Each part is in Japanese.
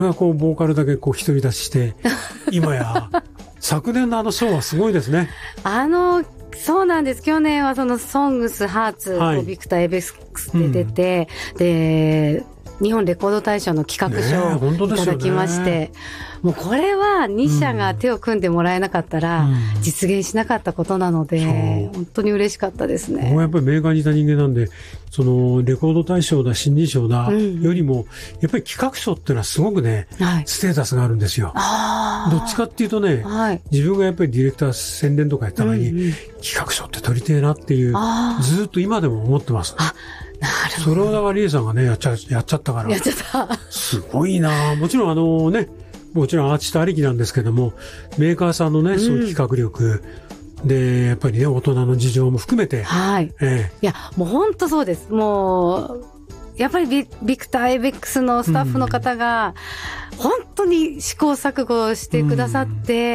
こう、ボーカルだけこう、独り立ちして、今や、昨年のショーはすごいですね。 そうなんです。去年はそのソングスハーツをビクターエベックスで出て、で、日本レコード大賞の企画賞をいただきまして、もうこれは2社が手を組んでもらえなかったら実現しなかったことなので、本当に嬉しかったですね。 僕はやっぱりメーカーにいた人間なんで、そのレコード大賞だ、新人賞だよりも、やっぱり企画賞っていうのはすごくね、ステータスがあるんですよ。どっちかっていうとね、自分がやっぱりディレクター宣伝とかやった場合に、企画賞って取りてえなっていう、ずっと今でも思ってます。 なるほど。 それをだからリエさんがね、やっちゃったから。 やっちゃった。 すごいな。もちろんね、もちろんアーティストありきなんですけども、メーカーさんのね、そういう企画力、で、やっぱりね、大人の事情も含めて。 はい。いや、もう本当そうです。もう、やっぱりビクターエベックスのスタッフの方が、本当に試行錯誤してくださって、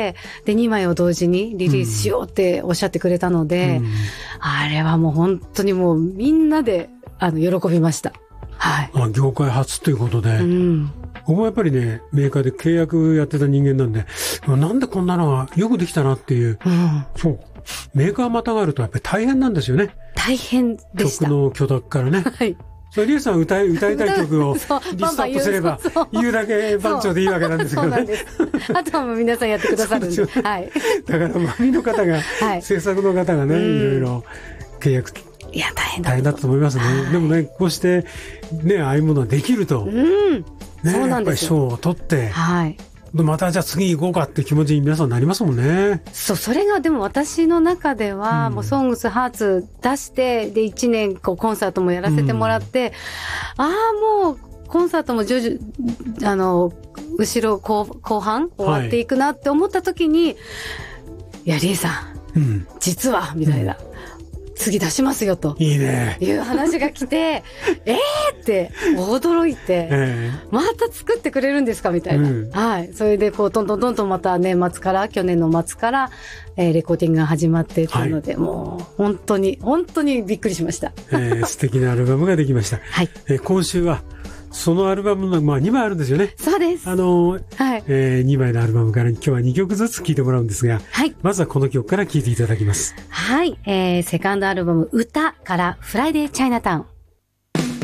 で、2枚を同時にリリースしようっておっしゃってくれたので、あれはもう本当にもうみんなで、喜びました。はい。 業界初ということで、僕もやっぱりね、メーカーで契約やってた人間なんで、なんでこんなのがよくできたなっていう、そう。メーカーまたがるとやっぱり大変なんですよね。 大変でした。 曲の許諾からね。はい。それリエさん歌いたい曲をリストアップすれば、言うだけ番長でいいわけなんですけどね。そうなんです。 あとはもう皆さんやってくださるんで。はい。 だから周りの方が、制作の方がね、いろいろ契約。 いや、大変だと思いますね。でもね、こうして、ね、ああいうものができると、ね、 そうなんですよ。 やっぱり賞を取って、またじゃあ次行こうかって気持ちに皆さんなりますもんね。 そう、それがでも私の中では、もうソングスハーツ出して、で、1年コンサートもやらせてもらって、もう、コンサートも徐々、後ろ後半終わっていくなって思った時に、いや、リエさん、実は、みたいな。次出しますよと。 いいね。 いう話が来て、って驚いて、また作ってくれるんですかみたいな。はい。それでこう、どんどんまた年末から、去年の末から、レコーディングが始まっていたので、もう、本当にびっくりしました。 素敵なアルバムができました。 はい。 今週は、そのアルバムの、2枚あるんですよね。 そうです。 2枚のアルバムから今日は2曲ずつ聴いてもらうんですが、まずはこの曲から聴いていただきます。 はい。セカンドアルバム、歌からフライデーチャイナタウン。